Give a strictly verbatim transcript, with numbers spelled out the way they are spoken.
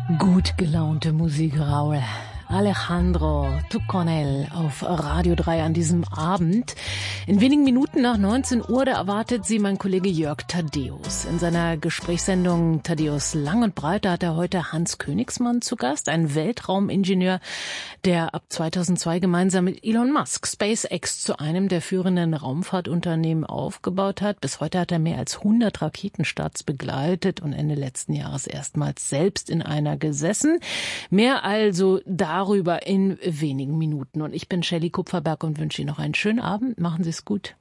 Gut gelaunte Musik, Raul. Alejandro Tuconel auf Radio drei an diesem Abend. In wenigen Minuten nach neunzehn Uhr, da erwartet Sie mein Kollege Jörg Thaddeus. In seiner Gesprächssendung Thaddeus Lang und Breit, da hat er heute Hans Königsmann zu Gast, ein Weltraumingenieur, der ab zweitausendzwei gemeinsam mit Elon Musk SpaceX zu einem der führenden Raumfahrtunternehmen aufgebaut hat. Bis heute hat er mehr als hundert Raketenstarts begleitet und Ende letzten Jahres erstmals selbst in einer gesessen. Mehr also da Darüber in wenigen Minuten. Und ich bin Shelley Kupferberg und wünsche Ihnen noch einen schönen Abend. Machen Sie es gut.